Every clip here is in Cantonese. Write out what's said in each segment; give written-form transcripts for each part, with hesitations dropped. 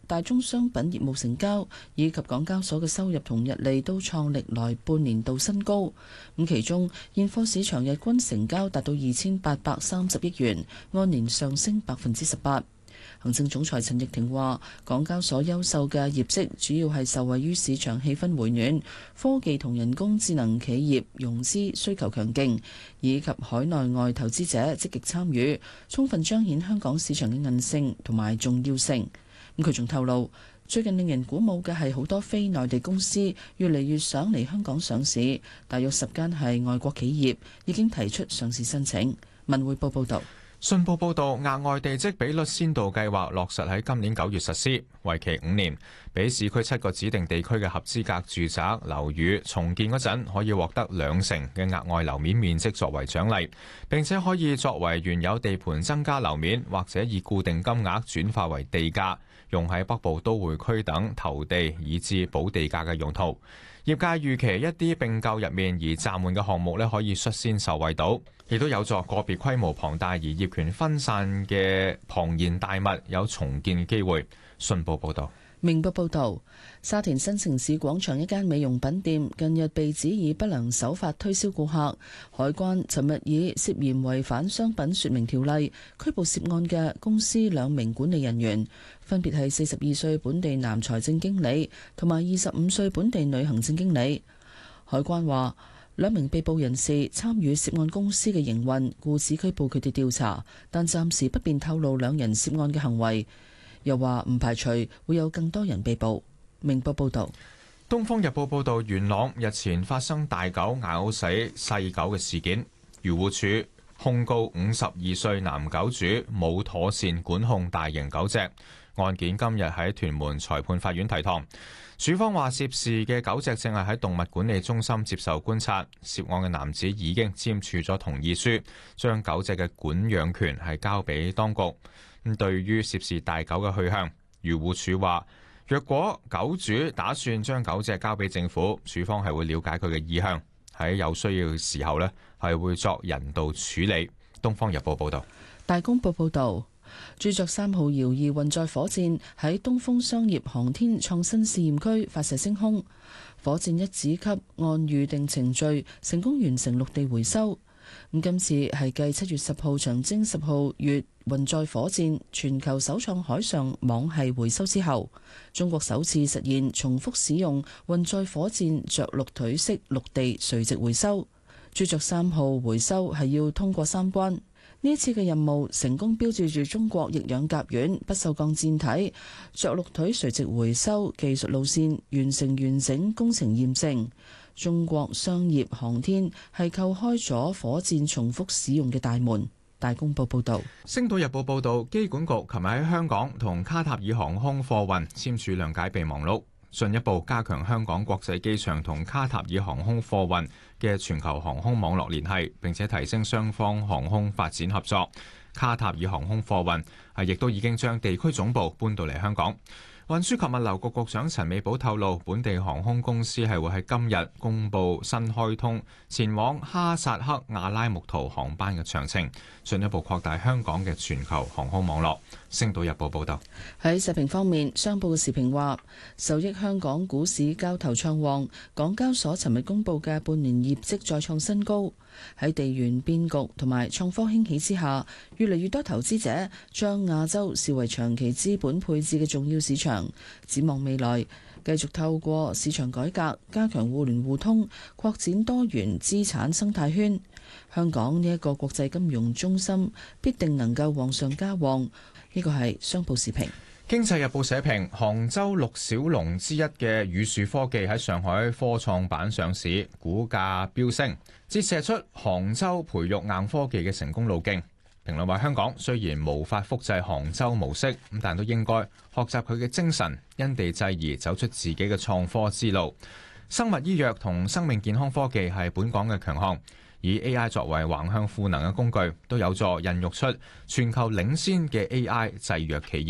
大宗商品業務成交以及港交所嘅收入同日利都創歷來半年度新高。咁其中現貨市場日均成交達到2830億元，按年上升18%。行政總裁陳翊庭話，港交所優秀嘅業績主要係受惠於市場氣氛回暖、科技同人工智能企業融資需求強勁，以及海內外投資者積極參與，充分彰顯香港市場嘅韌性同埋重要性。咁佢仲透露，最近令人鼓舞嘅係好多非內地公司越嚟越想嚟香港上市，大約10間係外國企業已經提出上市申請。文匯報報道。 信報報導，額外地積比率先導計劃落實喺今年9月實施，為期5年，俾市區7個指定地區嘅合資格住宅樓宇重建嗰陣，可以獲得2成嘅額外樓面面積作為獎勵，並且可以作為原有地盤增加樓面，或者以固定金額轉化為地價，用喺北部都會區等投地以至補地價嘅用途。業界預期一啲併購入面而暫緩嘅項目可以率先受惠到，亦都有助個別規模龐大而業權分散嘅龐然大物有重建嘅機會。信報報道。 明報報導，沙田新城市廣場一間美容品店近日被指以不良手法推銷顧客，海關尋日以涉嫌違反商品說明條例拘捕涉案嘅公司2名管理人員，分別係42歲本地男財政經理同埋25歲本地女行政經理。海關話，2名被捕人士參與涉案公司嘅營運，故此拘捕佢哋調查，但暫時不便透露2人涉案嘅行為。又話唔排除會有更多人被捕。明報報導。 《東方日報》報導，元朗日前發生大狗咬死細狗嘅事件，漁護署控告52歲男狗主冇妥善管控大型狗隻。案件今日喺屯門裁判法院提堂。署方話涉事嘅狗隻正係喺動物管理中心接受觀察，涉案嘅男子已經簽署咗同意書，將狗隻嘅管養權係交俾當局。咁對於涉事大狗嘅去向，漁護署話，若果狗主打算將狗隻交俾政府，署方係會了解佢嘅意向，喺有需要嘅時候呢係會作人道處理。東方日報報道。 大公報報道，著作3號遙2運載火箭喺東風商業航天創新試驗區發射升空，火箭1指級按預定程序成功完成陸地回收。咁今次係繼7月10號長征10號月運載火箭全球首創海上網繫回收之後，中國首次實現重複使用運載火箭着陸腿式陸地垂直回收。著作3號回收係要通過3關。呢次嘅任務成功標誌住中國液氧甲烷不鏽鋼箭體着陸腿垂直回收技術路線完成完整工程驗證。中國商業航天係叩開咗火箭重複使用嘅大門。大公報報導。 星島日報報導，機管局琴日喺香港同卡塔爾航空貨運簽署諒解備忘錄，進一步加強香港國際機場同卡塔爾航空貨運嘅全球航空網絡聯繫，並且提升雙方航空發展合作。卡塔爾航空貨運亦都已經將地區總部搬到嚟香港。運輸及物流局局長陳美寶透露，本地航空公司係會喺今日公布新開通前往哈薩克阿拉木圖航班嘅詳情，進一步擴大香港嘅全球航空網絡。星島日報報道。 喺社評方面，商報嘅時評話，受益香港股市交投暢旺，港交所尋日公布嘅半年業績再創新高。喺地緣變局同埋創科興起之下，越嚟越多投資者將亞洲視為長期資本配置嘅重要市場。展望未來，繼續透過市場改革，加強互聯互通，擴展多元資產生態圈，香港呢一個國際金融中心必定能夠旺上加旺。呢個係商報時評。 經濟日報社評，杭州6小龍之一嘅宇樹科技喺上海科創板上市，股價飆升，折射出杭州培育硬科技嘅成功路徑。評論話，香港雖然無法複製杭州模式，但都應該學習佢嘅精神，因地制宜走出自己嘅創科之路。生物醫藥同生命健康科技係本港嘅強項，以 AI 作為橫向賦能嘅工具，都有助孕育出全球領先嘅 AI 製藥企業。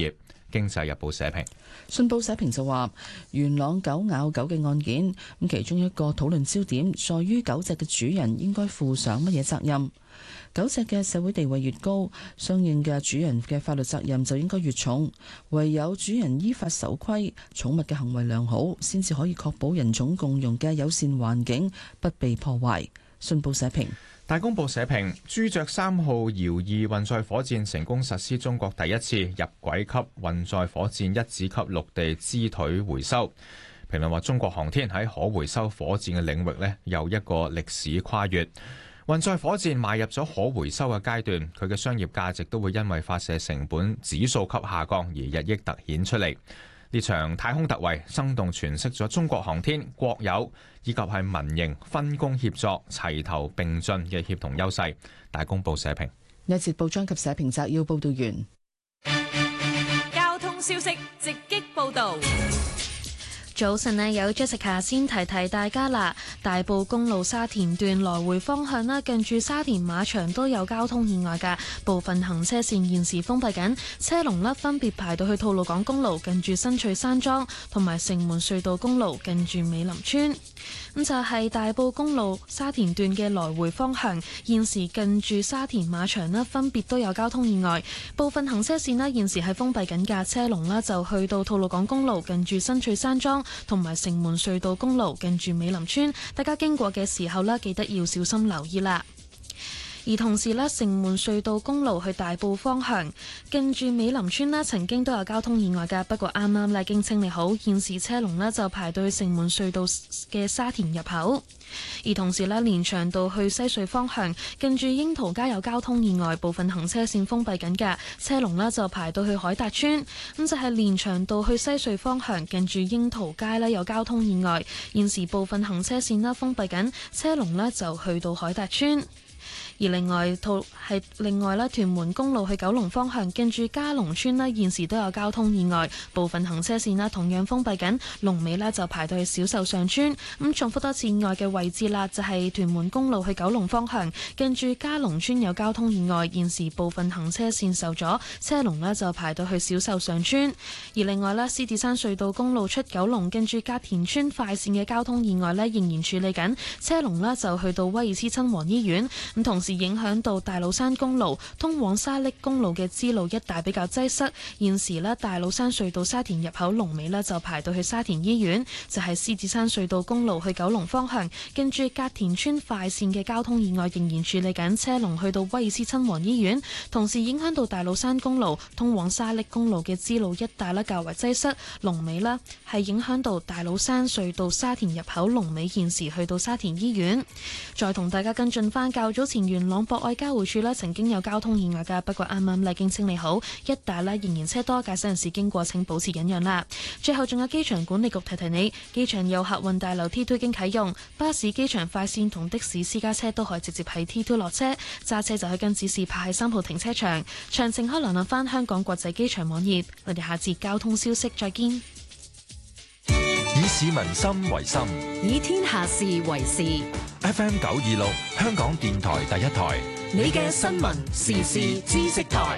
經濟日報社評。 信報社評就話，元朗狗咬狗嘅案件，咁其中一個討論焦點在於狗隻嘅主人應該負上乜嘢責任。狗隻嘅社會地位越高，相應嘅主人嘅法律責任就應該越重。唯有主人依法守規，寵物嘅行為良好，先至可以確保人種共融嘅友善環境不被破壞。信報社評。 大公報社評：朱雀3號遙2運載火箭成功實施中國第一次入軌級運載火箭一指級陸地支腿回收。評論話，中國航天喺可回收火箭嘅領域呢，又一個歷史跨越。運載火箭邁入咗可回收嘅階段，佢嘅商業價值都會因為發射成本指數級下降而日益突顯出嚟。呢場太空特惠生動詮釋咗中國航天國有以及係民營分工協作、齊頭並進嘅協同優勢。大公報社評。 呢一節報章及社評摘要報道完。 交通消息直擊報道。 早晨啊，有 Jessica 先提提大家啦。大埔公路沙田段來回方向啦，近住沙田馬場都有交通意外㗎，部分行車線現時封閉緊，車龍啦分別排到去吐露港公路近住新翠山莊，同埋城門隧道公路近住美林村。咁就係大埔公路沙田段嘅來回方向，現時近住沙田馬場啦，分別都有交通意外，部分行車線啦現時係封閉緊㗎，車龍啦就去到吐露港公路近住新翠山莊，同埋城門隧道公路近住美林村，大家經過嘅時候呢，記得要小心留意啦。而同時呢，城門隧道公路去大埔方向近住美林村呢，曾經都有交通意外㗎，不過啱啱呢已經清理好，現時車龍呢就排到去城門隧道嘅沙田入口。而同時呢，連翔道去西隧方向近住櫻桃街有交通意外，部分行車線封閉緊㗎，車龍呢就排到去海達村。咁就係連翔道去西隧方向近住櫻桃街呢有交通意外，現時部分行車線呢封閉緊，車龍呢就去到海達村。而另外咧，屯門公路去九龍方向，近住嘉龍村咧，現時都有交通意外，部分行車線咧同樣封閉緊，龍尾咧就排到去小壽上村。咁重複多次意外嘅位置啦，就係屯門公路去九龍方向，近住嘉龍村有交通意外，現時部分行車線受阻，車龍咧就排到去小壽上村。而另外咧，獅子山隧道公路出九龍，近住隔田村快線嘅交通意外咧仍然處理緊，車龍咧就去到威爾斯親王醫院。咁同時影響到大老山公路通往沙瀝公路嘅支路一帶比較擠塞，現時呢，大老山隧道沙田入口龍尾呢就排到去沙田醫院，就係獅子山隧道公路去九龍方向，跟住隔田村快線嘅交通意外仍然處理緊，車龍去到威爾斯親王醫院，同時影響到大老山公路通往沙瀝公路嘅支路一帶呢較為擠塞，龍尾呢係影響到大老山隧道沙田入口龍尾，現時去到沙田醫院。再同大家跟進翻較早前元朗博愛交匯處曾經有交通意外㗎，不過啱啱已經清理好，一帶仍然車多，駕駛人士經過請保持忍讓啦。最後仲有機場管理局提提你，機場有客運大樓 T2 已經啟用，巴士、機場快線同的士私家車都可以直接喺 T2 落車，揸車就可以跟指示泊喺3號停車場。詳情可瀏覽翻香港國際機場網頁。我哋下節交通消息再見。 以市民心為心， 以天下事為事。 FM 926香港電台第一台， 你嘅新聞時事知識台。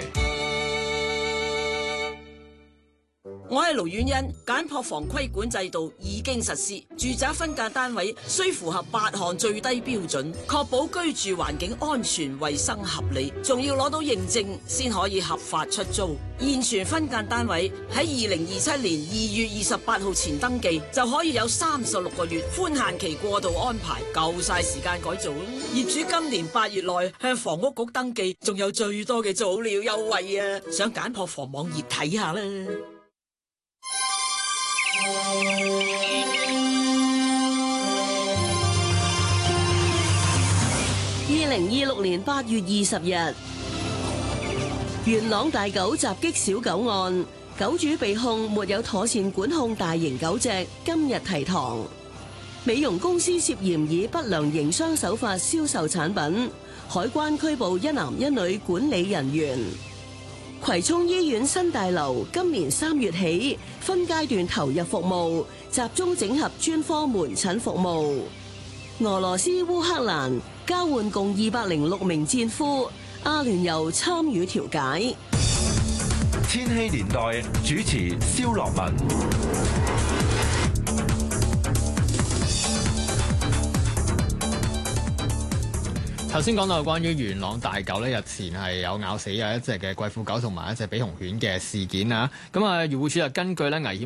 我係盧婉欣，簡樸房規管制度已經實施，住宅分間單位需符合8項最低標準，確保居住環境安全、衛生合理，仲要攞到認證先可以合法出租。現存分間單位喺2027年2月28號前登記，就可以有36個月寬限期過渡安排，夠晒時間改造。業主今年8月內向房屋局登記，仲有最多嘅早鳥優惠啊！上簡樸房網頁睇下啦。2026年8月20日，元朗大狗襲擊小狗案，狗主被控沒有妥善管控大型狗隻，今日提堂。美容公司涉嫌以不良營商手法銷售產品，海關拘捕1男1女管理人員。葵涌醫院新大樓今年3月起分階段投入服務，集中整合專科門診服務。俄羅斯烏克蘭交換共206名戰俘，阿聯酋參與調解。 千禧年代主持蕭樂文。 頭先講到關於元朗大狗咧，日前係有咬死有一隻嘅貴婦狗同埋一隻比熊犬嘅事件啊。咁啊，漁護署就根據咧危險